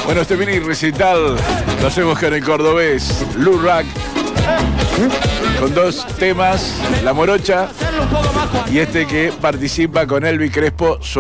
Bueno, este mini recital lo hacemos con el cordobés Lurrak, con 2 temas, La Morocha y este que participa con Elvi Crespo.